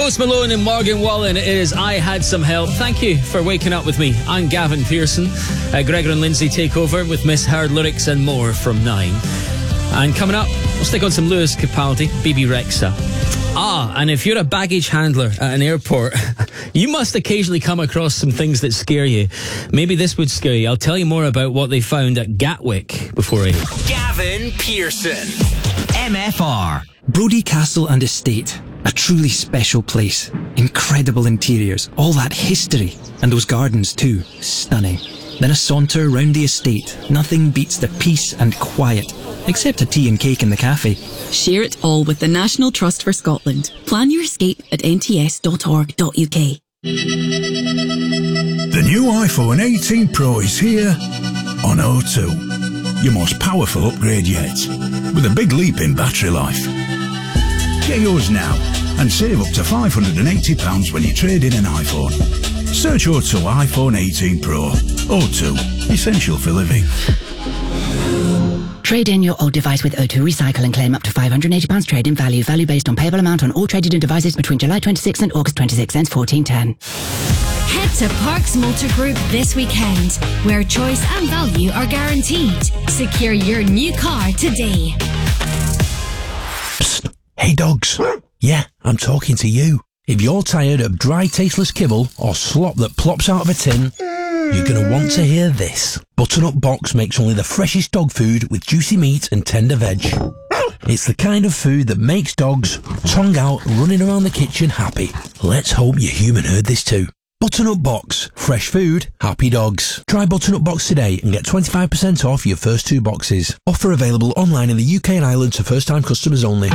Post Malone and Morgan Wallen. It is I Had Some Help. Thank you for waking up with me. I'm Gavin Pearson. Gregor and Lindsay take over with Misheard Lyrics and more from 9. And coming up, we'll stick on some Lewis Capaldi, BB Rexa. And if you're a baggage handler at an airport, you must occasionally come across some things that scare you. Maybe this would scare you. I'll tell you more about what they found at Gatwick before 8. Gavin Pearson. MFR. Brodie Castle and Estate. A truly special place. Incredible interiors. All that history. And those gardens too. Stunning. Then a saunter round the estate. Nothing beats the peace and quiet. Except a tea and cake in the cafe. Share it all with the National Trust for Scotland. Plan your escape at nts.org.uk. The new iPhone 18 Pro is here on O2. Your most powerful upgrade yet, with a big leap in battery life. Get yours now and save up to £580 when you trade in an iPhone. Search O2 iPhone 18 Pro. O2, essential for living. Trade in your old device with O2 Recycle and claim up to £580 trade-in value. Value based on payable amount on all traded in devices between July 26 and August 26 cents 1410. Head to Parks Motor Group this weekend, where choice and value are guaranteed. Secure your new car today. Psst. Hey dogs. Yeah, I'm talking to you. If you're tired of dry, tasteless kibble or slop that plops out of a tin, you're going to want to hear this. Butternut Box makes only the freshest dog food with juicy meat and tender veg. It's the kind of food that makes dogs, tongue out, running around the kitchen happy. Let's hope your human heard this too. Butternut Box. Fresh food, happy dogs. Try Butternut Box today and get 25% off your first 2 boxes. Offer available online in the UK and Ireland to first-time customers only.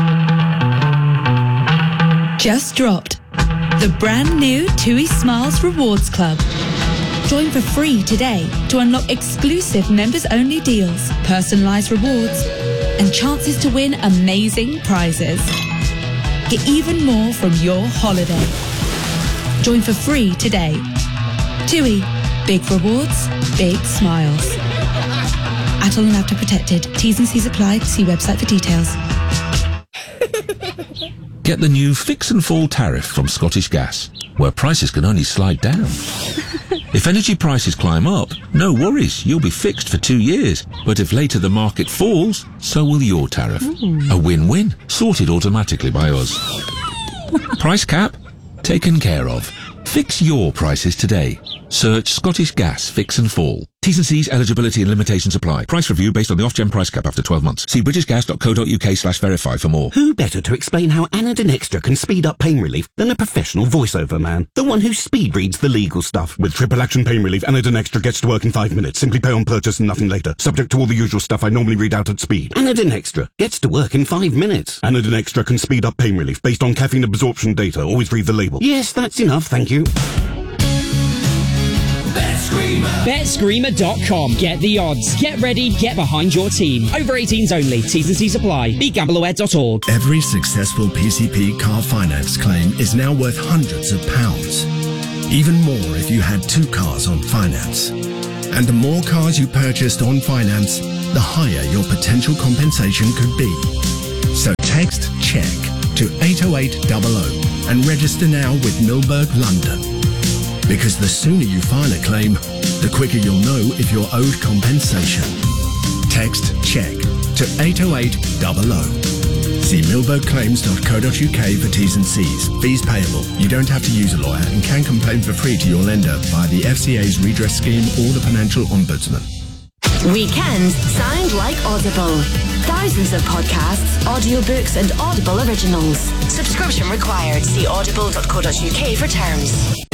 Just dropped. The brand new TUI Smiles Rewards Club. Join for free today to unlock exclusive members-only deals, personalised rewards, and chances to win amazing prizes. Get even more from your holiday. Join for free today. TUI. Big rewards, big smiles. Atol and Apta protected. T's and C's apply. See website for details. Get the new Fix and Fall tariff from Scottish Gas, where prices can only slide down. If energy prices climb up, no worries, you'll be fixed for 2 years. But if later the market falls, so will your tariff. A win-win, sorted automatically by us. Price cap? Taken care of. Fix your prices today. Search Scottish Gas Fix and Fall. T's and C's, eligibility and limitations apply. Price review based on the Ofgem price cap after 12 months. See britishgas.co.uk/verify for more. Who better to explain how Anadin Extra can speed up pain relief than a professional voiceover man? The one who speed reads the legal stuff. With triple action pain relief, Anadin Extra gets to work in 5 minutes. Simply pay on purchase and nothing later. Subject to all the usual stuff I normally read out at speed. Anadin Extra gets to work in 5 minutes. Anadin Extra can speed up pain relief based on caffeine absorption data. Always read the label. Yes, that's enough, thank you. BetScreamer.com. Get the odds. Get ready. Get behind your team. Over 18s only. T's and C's apply. BeGambleAware.org. Every successful PCP car finance claim is now worth hundreds of pounds. Even more if you had 2 cars on finance. And the more cars you purchased on finance, the higher your potential compensation could be. So text CHECK to 80800 and register now with Milberg London. Because the sooner you file a claim, the quicker you'll know if you're owed compensation. Text CHECK to 80800. See milbergclaims.co.uk for T's and C's. Fees payable. You don't have to use a lawyer and can complain for free to your lender via the FCA's redress scheme or the Financial Ombudsman. Weekends sound like Audible. Thousands of podcasts, audiobooks and Audible originals. Subscription required. See audible.co.uk for terms.